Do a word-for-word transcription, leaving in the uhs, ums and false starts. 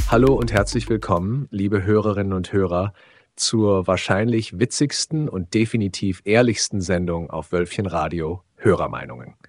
Hallo und herzlich willkommen, liebe Hörerinnen und Hörer, zur wahrscheinlich witzigsten und definitiv ehrlichsten Sendung auf Wölfchen Radio, Hörermeinungen.